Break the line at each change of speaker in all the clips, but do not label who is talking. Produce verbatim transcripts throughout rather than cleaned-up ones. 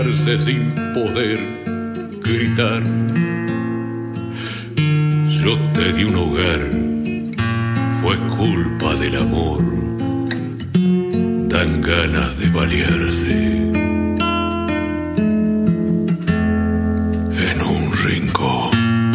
sin poder gritar. Yo te di un hogar, fue culpa del amor. Dan ganas de balearse en un rincón.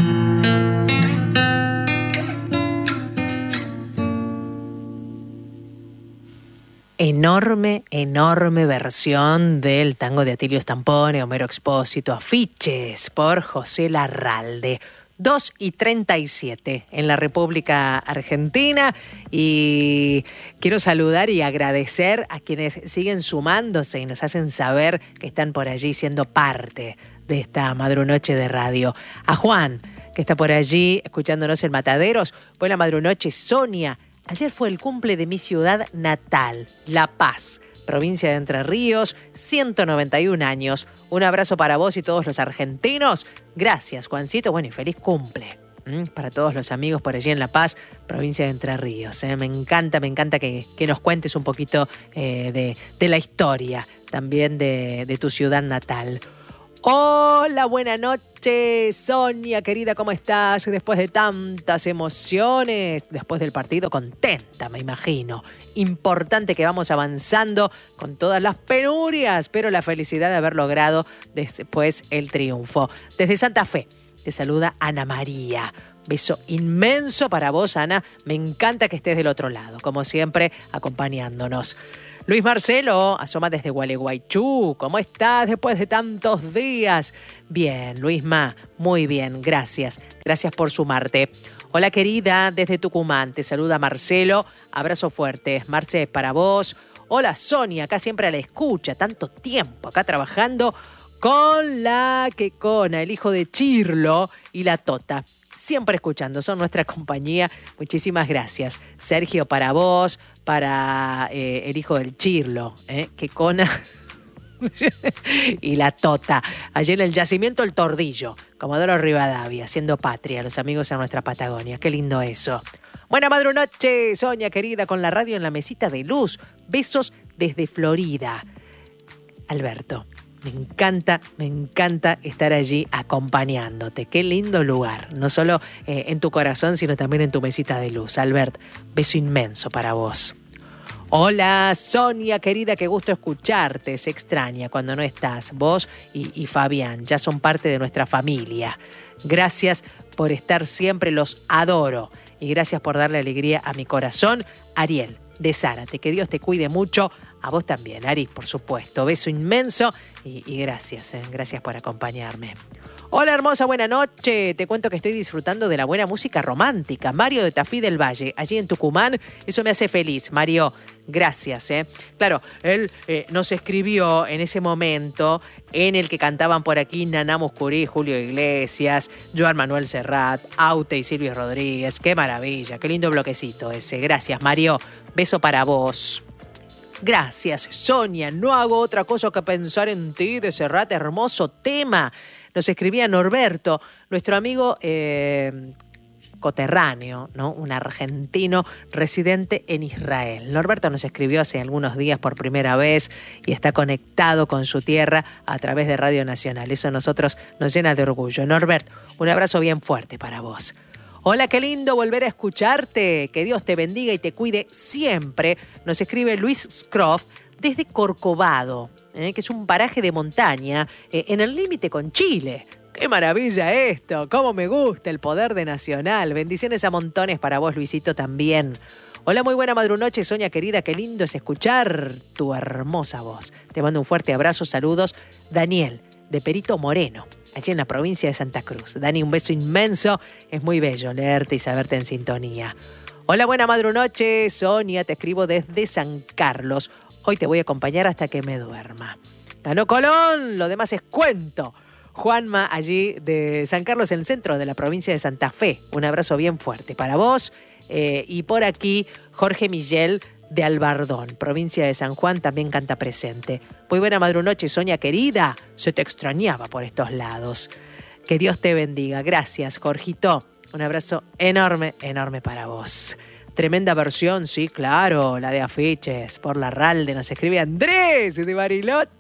Enorme, enorme versión del tango de Atilio Stampone, Homero Expósito, Afiches, por José Larralde. dos y treinta y siete en la República Argentina, y quiero saludar y agradecer a quienes siguen sumándose y nos hacen saber que están por allí siendo parte de esta madrunoche de radio. A Juan, que está por allí escuchándonos en Mataderos. Buena madrunoche, Sonia. Ayer fue el cumple de mi ciudad natal, La Paz, provincia de Entre Ríos, ciento noventa y un años. Un abrazo para vos y todos los argentinos. Gracias, Juancito. Bueno, y feliz cumple ¿Mm? para todos los amigos por allí en La Paz, provincia de Entre Ríos. ¿eh? Me encanta, me encanta que, que nos cuentes un poquito eh, de, de la historia también de, de tu ciudad natal. Hola, buena noche, Sonia, querida, ¿cómo estás? Después de tantas emociones, después del partido, contenta, me imagino. Importante que vamos avanzando con todas las penurias, pero la felicidad de haber logrado después el triunfo. Desde Santa Fe, te saluda Ana María. Beso inmenso para vos, Ana. Me encanta que estés del otro lado, como siempre, acompañándonos. Luis Marcelo asoma desde Gualeguaychú. ¿Cómo estás después de tantos días? Bien, Luisma, muy bien, gracias. Gracias por sumarte. Hola, querida, desde Tucumán. Te saluda Marcelo. Abrazo fuerte. Marce, para vos. Hola, Sonia, acá siempre a la escucha. Tanto tiempo acá trabajando con la Quecona, el hijo de Chirlo y la Tota. Siempre escuchando, son nuestra compañía. Muchísimas gracias. Sergio, para vos, para eh, el hijo del Chirlo, ¿eh? Quecona y la Tota. Allí en el yacimiento El Tordillo, Comodoro Rivadavia, haciendo patria, los amigos en nuestra Patagonia. Qué lindo eso. Buena madrunoche, Sonia, querida, con la radio en la mesita de luz. Besos desde Florida. Alberto. Me encanta, me encanta estar allí acompañándote. Qué lindo lugar. No solo eh, en tu corazón, sino también en tu mesita de luz. Albert, beso inmenso para vos. Hola, Sonia, querida, qué gusto escucharte. Se extraña cuando no estás. Vos y, y Fabián ya son parte de nuestra familia. Gracias por estar siempre, los adoro. Y gracias por darle alegría a mi corazón. Ariel, de Zárate, que Dios te cuide mucho. A vos también, Ari, por supuesto. Beso inmenso y, y gracias, eh, gracias por acompañarme. Hola, hermosa, buena noche. Te cuento que estoy disfrutando de la buena música romántica. Mario de Tafí del Valle, allí en Tucumán. Eso me hace feliz, Mario. Gracias, ¿eh? Claro, él eh, nos escribió en ese momento en el que cantaban por aquí Naná Muscurí, Julio Iglesias, Joan Manuel Serrat, Aute y Silvio Rodríguez. Qué maravilla, qué lindo bloquecito ese. Gracias, Mario. Beso para vos. Gracias, Sonia. No hago otra cosa que pensar en ti, de Serrat, hermoso tema. Nos escribía Norberto, nuestro amigo eh, coterráneo, ¿no? Un argentino residente en Israel. Norberto nos escribió hace algunos días por primera vez y está conectado con su tierra a través de Radio Nacional. Eso a nosotros nos llena de orgullo. Norberto, un abrazo bien fuerte para vos. Hola, qué lindo volver a escucharte. Que Dios te bendiga y te cuide siempre. Nos escribe Luis Scroff desde Corcovado, eh, que es un paraje de montaña eh, en el límite con Chile. ¡Qué maravilla esto! ¡Cómo me gusta el poder de Nacional! Bendiciones a montones para vos, Luisito, también. Hola, muy buena madrunoche, Sonia, querida. Qué lindo es escuchar tu hermosa voz. Te mando un fuerte abrazo, saludos. Daniel, de Perito Moreno, allí en la provincia de Santa Cruz. Dani, un beso inmenso. Es muy bello leerte y saberte en sintonía. Hola, buena madrunoche, Sonia. Te escribo desde San Carlos. Hoy te voy a acompañar hasta que me duerma. Ganó Colón, lo demás es cuento. Juanma, allí de San Carlos, en el centro de la provincia de Santa Fe. Un abrazo bien fuerte para vos. Eh, y por aquí, Jorge Miguel, de Albardón, provincia de San Juan, también canta presente. Muy buena madrunoche, Sonia, querida. Se te extrañaba por estos lados. Que Dios te bendiga. Gracias, Jorgito. Un abrazo enorme, enorme para vos. Tremenda versión, sí, claro, la de Afiches, por Larralde. Nos escribe Andrés de Bariloche.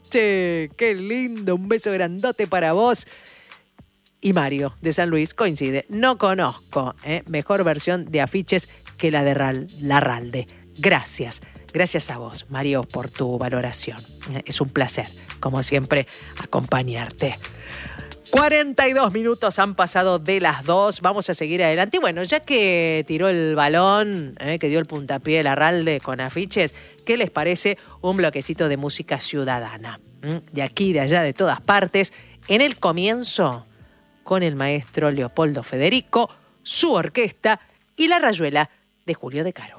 afiche. Qué lindo, un beso grandote para vos. Y Mario de San Luis coincide. No conozco ¿eh? mejor versión de afiches que la de Ral- Larralde. Gracias. Gracias a vos, Mario, por tu valoración. Es un placer, como siempre, acompañarte. cuarenta y dos minutos han pasado de las dos. Vamos a seguir adelante. Y bueno, ya que tiró el balón, eh, que dio el puntapié Larralde con afiches, ¿qué les parece un bloquecito de música ciudadana? ¿Mm? De aquí, de allá, de todas partes. En el comienzo, con el maestro Leopoldo Federico, su orquesta y la rayuela de Julio De Caro.